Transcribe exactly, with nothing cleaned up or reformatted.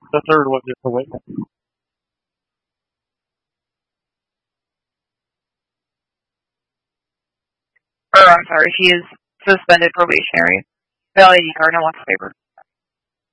The third was just a witness. Or, I'm sorry, she is suspended probationary. Valid card, no loss of paper.